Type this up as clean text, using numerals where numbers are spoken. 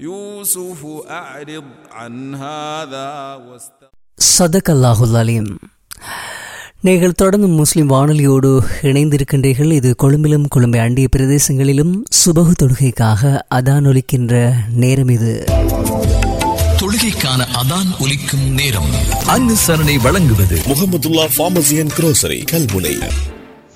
يوسف أعرض عن هذا ஸதகல்லாஹுல் அலீம். நீங்கள் தொடர்ந்து முஸ்லிம் வானொலியோடு இணைந்திருக்கின்றீர்கள். இது கொழும்பிலும் கொழும்பை அண்டிய பிரதேசங்களிலும் சுபஹு தொழுகைக்காக அதான் ஒலிக்கின்ற நேரம். இது தொழுகைக்கான அதான் ஒலிக்கும் நேரம். அனுசரணை வழங்குவது முஹம்மதுல்லா ஃபார்மசி அண்ட் குரோசரி கல்முனை.